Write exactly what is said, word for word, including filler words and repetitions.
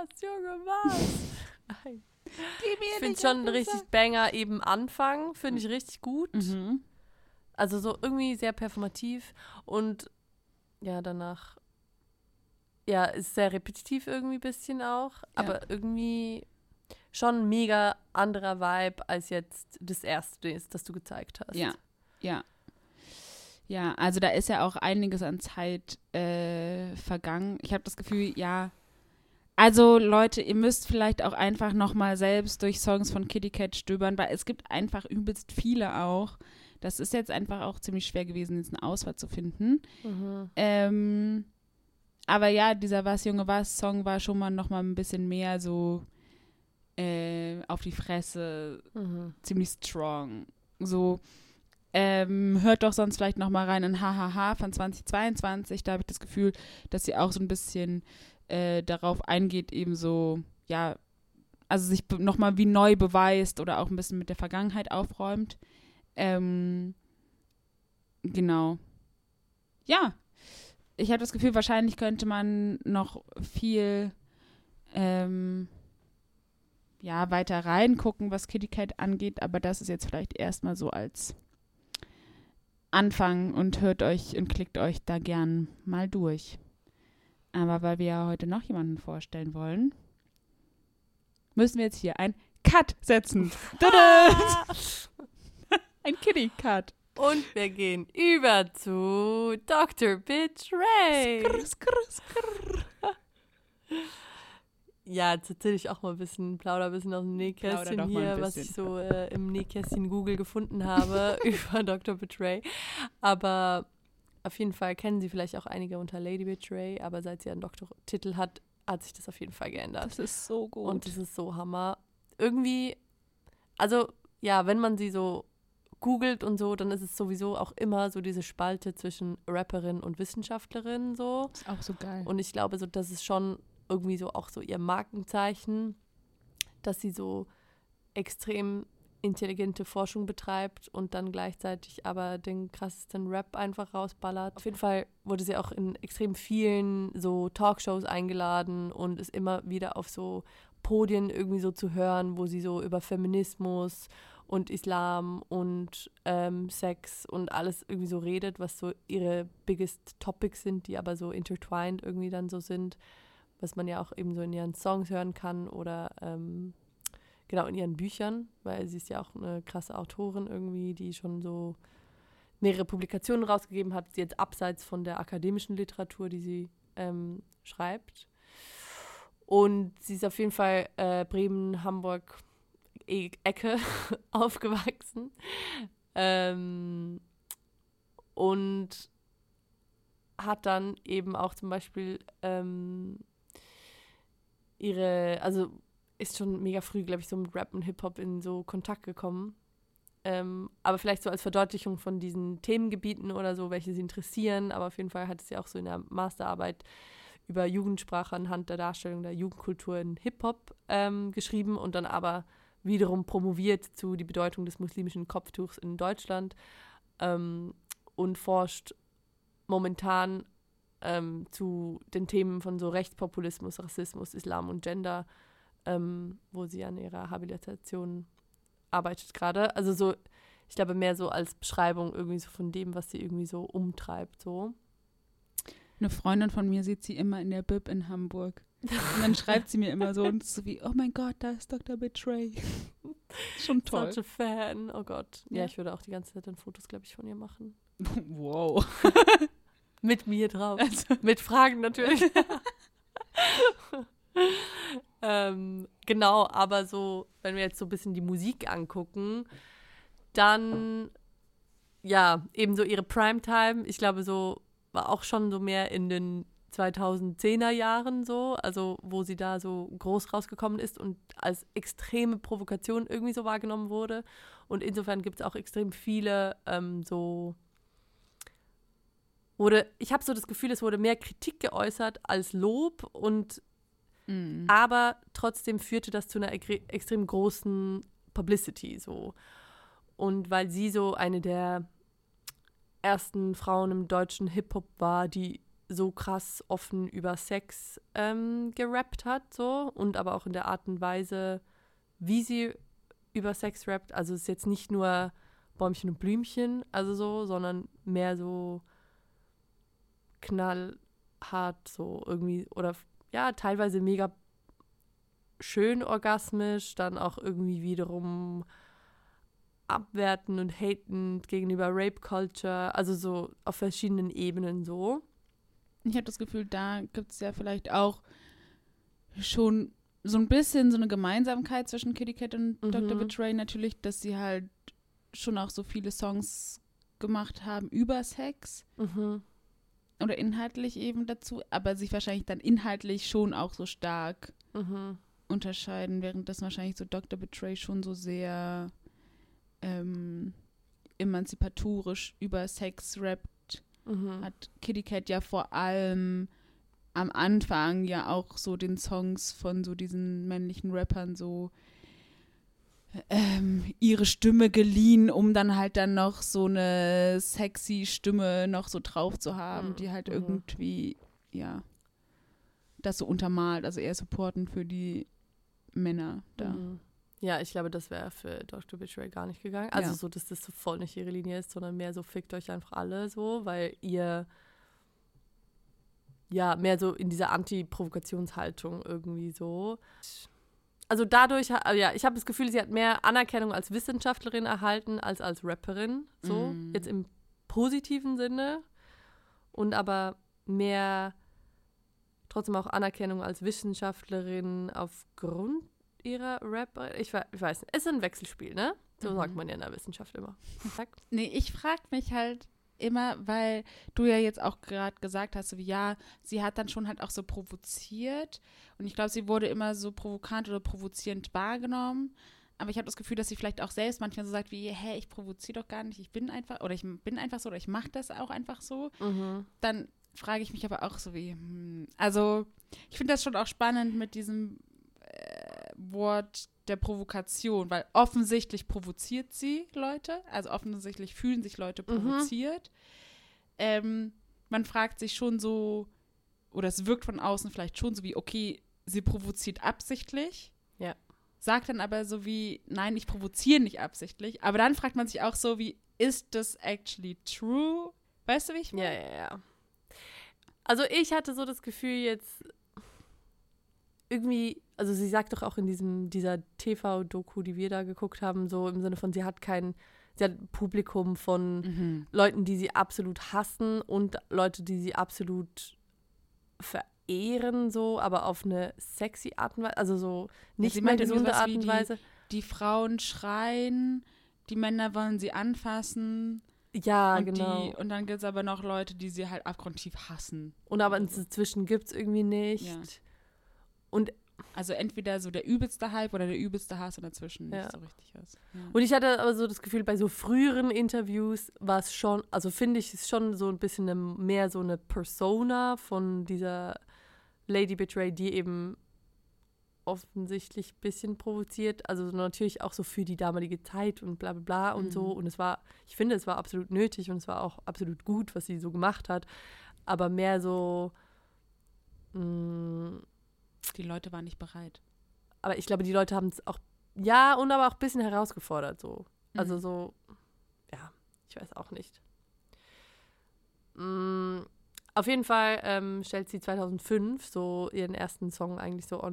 was, Junge, was? Nein. Ich finde schon besser. richtig Banger eben Anfang, finde ich richtig gut. Mhm. Also so irgendwie sehr performativ und ja, danach, ja, ist sehr repetitiv irgendwie ein bisschen auch, aber irgendwie schon mega anderer Vibe als jetzt das erste, das du gezeigt hast. Ja, ja. Ja, also da ist ja auch einiges an Zeit äh, vergangen. Ich habe das Gefühl, ja, also Leute, ihr müsst vielleicht auch einfach nochmal selbst durch Songs von Kitty Cat stöbern, weil es gibt einfach übelst viele auch. Das ist jetzt einfach auch ziemlich schwer gewesen, jetzt eine Auswahl zu finden. Mhm. Ähm, aber ja, dieser Was, Junge, was Song war schon mal nochmal ein bisschen mehr so äh, auf die Fresse, Mhm. ziemlich strong. So, ähm, hört doch sonst vielleicht nochmal rein in Hahaha von zweitausendzweiundzwanzig. Da habe ich das Gefühl, dass sie auch so ein bisschen äh, darauf eingeht, eben so, ja, also sich be- nochmal wie neu beweist oder auch ein bisschen mit der Vergangenheit aufräumt. Ähm, genau. Ja, ich habe das Gefühl, wahrscheinlich könnte man noch viel ähm, ja, weiter reingucken, was Kitty Cat angeht, aber das ist jetzt vielleicht erstmal so als Anfang und hört euch und klickt euch da gern mal durch. Aber weil wir ja heute noch jemanden vorstellen wollen, müssen wir jetzt hier ein Cut setzen. Tada! Ein Kitty-Cut. Und wir gehen über zu Doktor Betray. Skrr, skrr, skrr. Ja, jetzt erzähle ich auch mal ein bisschen, plauder ein bisschen aus dem Plauder Nähkästchen doch mal ein hier, was bisschen. ich so äh, im Nähkästchen Google gefunden habe über Doktor Betray. Aber auf jeden Fall kennen sie vielleicht auch einige unter Lady Betray, aber seit sie einen Doktortitel hat, hat sich das auf jeden Fall geändert. Das ist so gut. Und das ist so Hammer. Irgendwie, also ja, wenn man sie so googelt und so, dann ist es sowieso auch immer so diese Spalte zwischen Rapperin und Wissenschaftlerin so. Ist auch so geil. Und ich glaube, so, das ist schon irgendwie so auch so ihr Markenzeichen, dass sie so extrem intelligente Forschung betreibt und dann gleichzeitig aber den krassesten Rap einfach rausballert. Auf jeden Fall wurde sie auch in extrem vielen so Talkshows eingeladen und ist immer wieder auf so Podien irgendwie so zu hören, wo sie so über Feminismus und Islam und ähm, Sex und alles irgendwie so redet, was so ihre biggest Topics sind, die aber so intertwined irgendwie dann so sind, was man ja auch eben so in ihren Songs hören kann oder ähm, genau in ihren Büchern, weil sie ist ja auch eine krasse Autorin irgendwie, die schon so mehrere Publikationen rausgegeben hat, jetzt abseits von der akademischen Literatur, die sie ähm, schreibt. Und sie ist auf jeden Fall äh, Bremen, Hamburg, e- Ecke aufgewachsen. Ähm, und hat dann eben auch zum Beispiel ähm, ihre, also ist schon mega früh, glaube ich, so mit Rap und Hip-Hop in so Kontakt gekommen. Ähm, aber vielleicht so als Verdeutlichung von diesen Themengebieten oder so, welche sie interessieren. Aber auf jeden Fall hat es ja auch so in der Masterarbeit über Jugendsprache anhand der Darstellung der Jugendkultur in Hip-Hop ähm, geschrieben und dann aber wiederum promoviert zu die Bedeutung des muslimischen Kopftuchs in Deutschland ähm, und forscht momentan ähm, zu den Themen von so Rechtspopulismus, Rassismus, Islam und Gender, ähm, wo sie an ihrer Habilitation arbeitet gerade. Also so, ich glaube, mehr so als Beschreibung irgendwie so von dem, was sie irgendwie so umtreibt, so. Eine Freundin von mir sieht sie immer in der Bib in Hamburg. Und dann schreibt sie mir immer so und so wie, oh mein Gott, da ist Doktor Betray. Schon toll. Such a fan, oh Gott. Ja, Ja. ich würde auch die ganze Zeit dann Fotos, glaube ich, von ihr machen. Wow. Mit mir drauf. Also, Mit Fragen natürlich. ähm, genau, aber so, wenn wir jetzt so ein bisschen die Musik angucken, dann, ja, eben so ihre Primetime, ich glaube, so war auch schon so mehr in den zweitausendzehner Jahren so, also wo sie da so groß rausgekommen ist und als extreme Provokation irgendwie so wahrgenommen wurde. Und insofern gibt es auch extrem viele ähm, so wurde, ich habe so das Gefühl, es wurde mehr Kritik geäußert als Lob und mm. aber trotzdem führte das zu einer egre- extrem großen Publicity so. Und weil sie so eine der ersten Frauen im deutschen Hip-Hop war, die so krass offen über Sex ähm, gerappt hat, so, und aber auch in der Art und Weise, wie sie über Sex rappt. Also es ist jetzt nicht nur Bäumchen und Blümchen, also so, sondern mehr so knallhart, so irgendwie, oder ja, teilweise mega schön orgasmisch, dann auch irgendwie wiederum abwertend und hatend gegenüber Rape Culture, also so auf verschiedenen Ebenen so. Ich habe das Gefühl, da gibt es ja vielleicht auch schon so ein bisschen so eine Gemeinsamkeit zwischen Kitty Cat und Mhm. Doktor Betray natürlich, dass sie halt schon auch so viele Songs gemacht haben über Sex Mhm. oder inhaltlich eben dazu, aber sich wahrscheinlich dann inhaltlich schon auch so stark Mhm. unterscheiden, während das wahrscheinlich so Doktor Betray schon so sehr ähm, emanzipatorisch über Sex rappt, Mhm. hat Kitty Cat ja vor allem am Anfang ja auch so den Songs von so diesen männlichen Rappern so ähm, ihre Stimme geliehen, um dann halt dann noch so eine sexy Stimme noch so drauf zu haben, die halt Mhm. irgendwie, ja, das so untermalt, also eher supportend für die Männer da. Mhm. Ja, ich glaube, das wäre für Doktor Betray gar nicht gegangen. Also Ja. so, dass das so voll nicht ihre Linie ist, sondern mehr so fickt euch einfach alle so, weil ihr ja mehr so in dieser Anti-Provokationshaltung irgendwie so. Also dadurch, ha- ja, ich habe das Gefühl, sie hat mehr Anerkennung als Wissenschaftlerin erhalten als als Rapperin, so, Mm. jetzt im positiven Sinne, und aber mehr trotzdem auch Anerkennung als Wissenschaftlerin aufgrund ihrer Rapper. Ich, we- ich weiß nicht, es ist ein Wechselspiel, ne? So Mhm. sagt man ja in der Wissenschaft immer. Nee, ich frage mich halt immer, weil du ja jetzt auch gerade gesagt hast, so wie ja, sie hat dann schon halt auch so provoziert und ich glaube, sie wurde immer so provokant oder provozierend wahrgenommen, aber ich habe das Gefühl, dass sie vielleicht auch selbst manchmal so sagt wie, hä, ich provoziere doch gar nicht, ich bin einfach, oder ich bin einfach so, oder ich mache das auch einfach so. Mhm. Dann frage ich mich aber auch so wie, hm, also ich finde das schon auch spannend mit diesem äh, Wort der Provokation, weil offensichtlich provoziert sie Leute, also offensichtlich fühlen sich Leute provoziert. Mhm. Ähm, man fragt sich schon so, oder es wirkt von außen vielleicht schon so wie, okay, sie provoziert absichtlich. Ja. Sagt dann aber so wie, nein, ich provoziere nicht absichtlich. Aber dann fragt man sich auch so wie, ist das actually true? Weißt du, wie ich meine? Ja, ja, ja. Also ich hatte so das Gefühl jetzt irgendwie, also sie sagt doch auch in diesem, dieser T V-Doku, die wir da geguckt haben, so im Sinne von, sie hat kein, sie hat ein Publikum von Mhm. Leuten, die sie absolut hassen und Leute, die sie absolut verehren, so, aber auf eine sexy Art und Weise, also so nicht sie mehr meinte irgendwie gesunde sowas Art wie und die- Weise. Die Frauen schreien, die Männer wollen sie anfassen. Ja, und genau. Die, und dann gibt es aber noch Leute, die sie halt abgrundtief hassen. Und aber Oder so. inzwischen gibt es irgendwie nicht. Ja. Und Also entweder so der übelste Hype oder der übelste Hass und dazwischen Ja. nicht so richtig was. Ja. Und ich hatte aber so das Gefühl, bei so früheren Interviews war es schon, also finde ich es schon so ein bisschen eine, mehr so eine Persona von dieser Lady Betray, die eben offensichtlich ein bisschen provoziert. Also natürlich auch so für die damalige Zeit und bla bla bla und Mhm. so. Und es war, ich finde, es war absolut nötig und es war auch absolut gut, was sie so gemacht hat. Aber mehr so, mh, Die Leute waren nicht bereit. aber ich glaube, die Leute haben es auch, ja, und aber auch ein bisschen herausgefordert so. Also Mhm. so, ja, ich weiß auch nicht. Mm, auf jeden Fall ähm, stellt sie zweitausendfünf so ihren ersten Song eigentlich so on